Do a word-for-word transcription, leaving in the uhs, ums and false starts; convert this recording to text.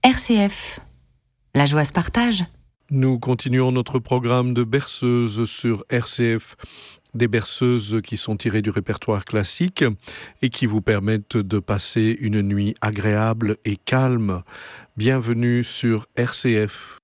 R C F. La joie se partage. Nous continuons notre programme de berceuses sur R C F. Des berceuses qui sont tirées du répertoire classique et qui vous permettent de passer une nuit agréable et calme. Bienvenue sur R C F.